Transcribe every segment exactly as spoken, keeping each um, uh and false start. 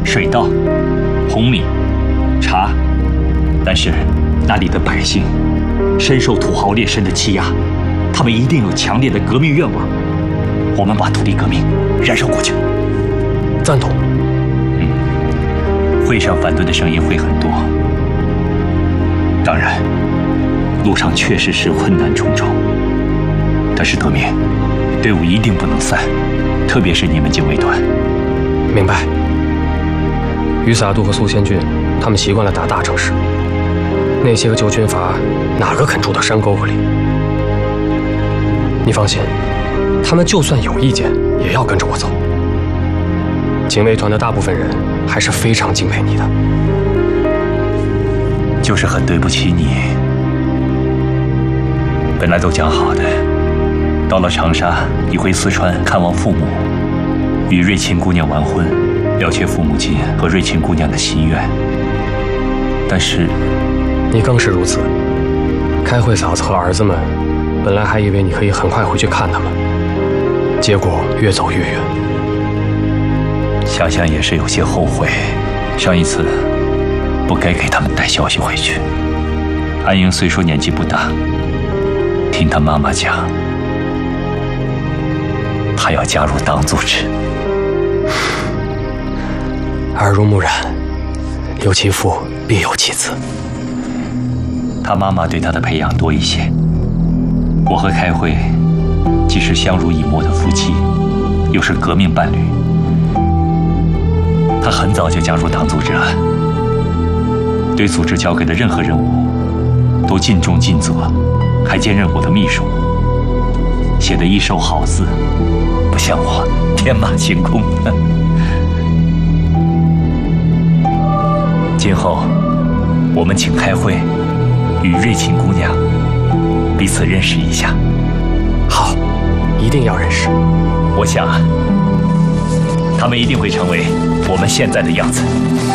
水稻、红米、茶，但是那里的百姓深受土豪劣绅的欺压，他们一定有强烈的革命愿望。我们把土地革命燃烧过去。 赞同。 嗯，会上反对的声音会很多。当然，路上确实是困难重重。但是德明，队伍一定不能散，特别是你们警卫团。 明白。于撒杜和苏仙俊，他们习惯了打大城市，那些个旧军阀哪个肯住到山沟沟里？你放心，他们就算有意见，也要跟着我走。警卫团的大部分人还是非常敬佩你的。 就是很对不起你。本来都讲好的，到了长沙，你回四川看望父母，与瑞琴姑娘完婚，了却父母亲和瑞琴姑娘的心愿。但是， 你更是如此。开会嫂子和儿子们，本来还以为你可以很快回去看他们，结果越走越远。 想想也是有些后悔，上一次不该给他们带消息回去。安英虽说年纪不大，听她妈妈讲，她要加入党组织。 耳濡目染，有其父必有其子。 她妈妈对她的培养多一些。我和开会既是相濡以沫的夫妻，又是革命伴侣。他很早就加入党组织了，对组织交给的任何任务都尽忠尽责，还兼任我的秘书，写的一手好字，不像我天马行空。今后我们请开会，与瑞琴姑娘彼此认识一下。 好，一定要认识。 我想他们一定会成为我们现在的样子。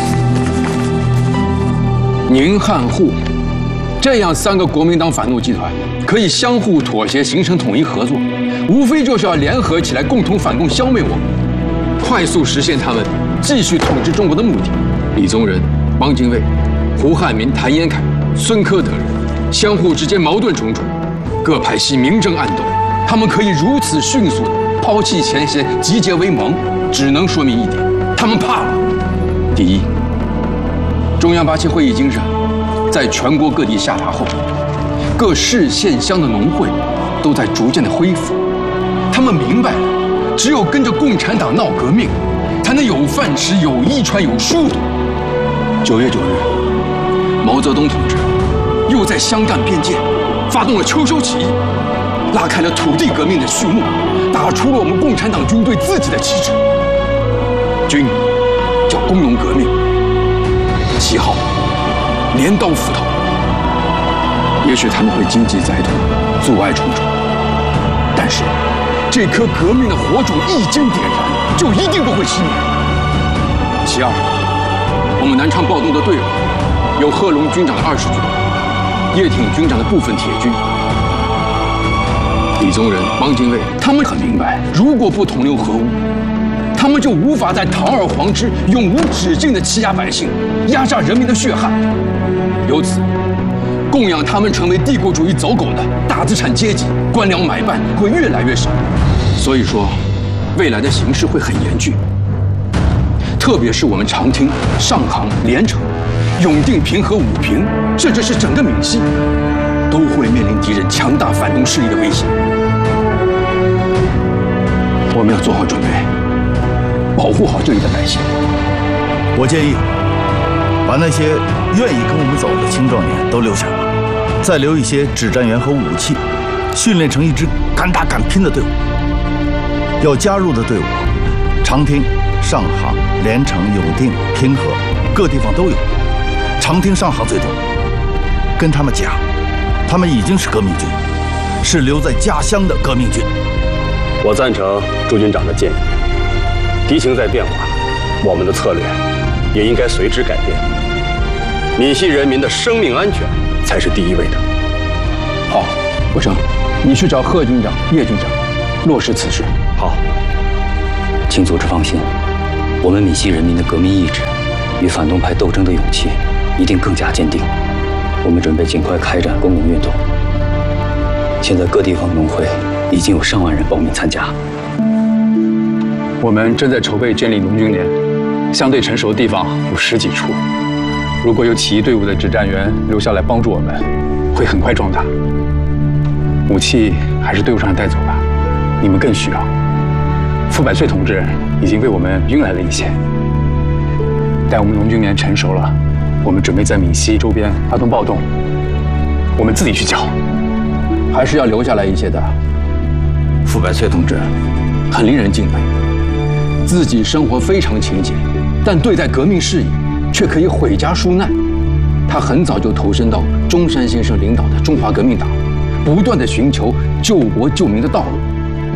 宁汉沪这样三个国民党反动集团可以相互妥协，形成统一合作，无非就是要联合起来，共同反共，消灭我们，快速实现他们继续统治中国的目的。李宗仁、汪精卫、胡汉民、谭延闿、孙科等人相互之间矛盾重重，各派系明争暗斗，他们可以如此迅速地抛弃前嫌，集结为盟，只能说明一点，他们怕了。第一，中央八七会议精神在全国各地下达后，各市县乡的农会都在逐渐的恢复，他们明白了，只有跟着共产党闹革命，才能有饭吃、有衣穿、有书读。九月九日，毛泽东同志又在湘赣边界发动了秋收起义，拉开了土地革命的序幕，打出了我们共产党军队自己的旗帜。军叫工农革命，旗号镰刀斧头。也许他们会经济灾痛，阻碍重重，但是这颗革命的火种一经点燃，就一定不会熄灭。其二，我们南昌暴动的队伍有贺龙军长的二十军，叶挺军长的部分铁军。李宗仁、汪精卫，他们很明白，如果不同流合污，他们就无法在堂而皇之、永无止境地欺压百姓，压榨人民的血汗。由此，供养他们成为帝国主义走狗的大资产阶级、官僚买办会越来越少。所以说，未来的形势会很严峻。特别是我们长汀、上杭、连城、永定、平和、武平，甚至是整个闽西，都会面临敌人强大反动势力的威胁。我们要做好准备，保护好这里的百姓。 我建议把那些愿意跟我们走的青壮年都留下来，再留一些指战员和武器，训练成一支敢打敢拼的队伍。要加入的队伍，长汀、上杭、连城、永定、平和各地方都有，长汀、上杭最多。跟他们讲，他们已经是革命军，是留在家乡的革命军。 我赞成朱军长的建议，敌情在变化，我们的策略也应该随之改变。闽西人民的生命安全才是第一位的。 好，国生，你去找贺军长、叶军长，落实此事。 好， 请组织放心， 我们闽西人民的革命意志与反动派斗争的勇气一定更加坚定。我们准备尽快开展公农运动。现在各地方农会已经有上万人报名参加。 我们正在筹备建立农军连，相对成熟的地方有十几处。如果有起义队伍的指战员留下来帮助我们，会很快壮大。武器还是队伍上带走吧，你们更需要。傅百岁同志已经为我们运来了一些。待我们农军连成熟了，我们准备在闽西周边发动暴动，我们自己去剿。还是要留下来一些的。傅百岁同志很令人敬佩，自己生活非常清简，但对待革命事业却可以毁家纾难。他很早就投身到中山先生领导的中华革命党，不断地寻求救国救民的道路。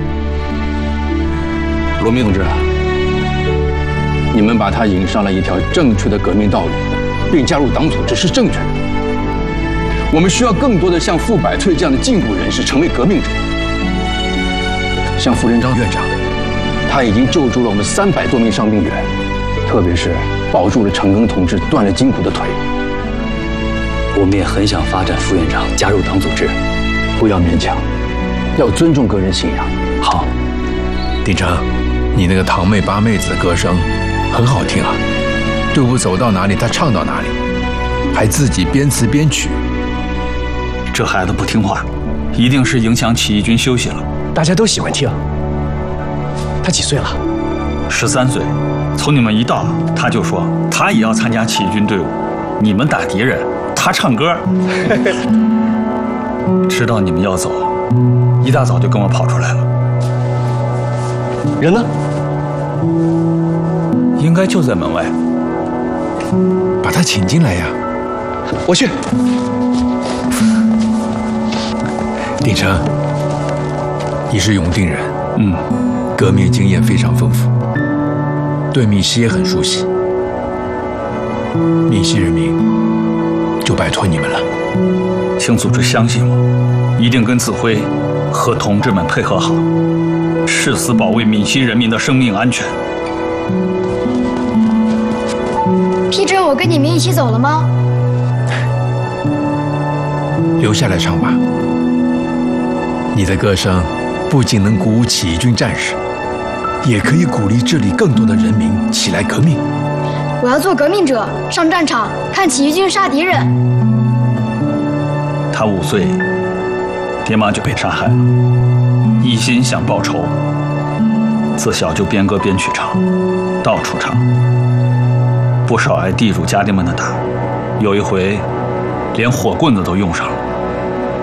罗明同志，你们把他引上了一条正确的革命道路，并加入党组织是正确的。我们需要更多的像傅百岁这样的进步人士成为革命者，像傅仁章院长，他已经救助了我们三百多名伤病员，特别是保住了陈赓同志断了筋骨的腿。 我们也很想发展副院长加入党组织， 不要勉强，要尊重个人信仰。 好， 鼎成，你那个堂妹八妹子的歌声很好听啊，队伍走到哪里她唱到哪里，还自己编词编曲。 这孩子不听话，一定是影响起义军休息了。 大家都喜欢听。他几岁了？ 十三岁。从你们一到，他就说他也要参加起义军队伍。你们打敌人，他唱歌。知道你们要走，一大早就跟我跑出来了。 人呢？ 应该就在门外。 把他请进来呀！ 我去。 鼎成，你是永定人， 嗯， 革命经验非常丰富，对闽西也很熟悉。闽西人民就拜托你们了。 请组织相信我，一定跟指挥和同志们配合好，誓死保卫闽西人民的生命安全。 批准我跟你们一起走了吗？ 留下来唱吧。你的歌声不仅能鼓舞起义军战士，也可以鼓励这里更多的人民起来革命。 我要做革命者，上战场看起义军杀敌人。 他五岁，爹妈就被杀害了，一心想报仇，自小就编歌编曲唱，到处唱，不少挨地主家丁们的打，有一回连火棍子都用上了。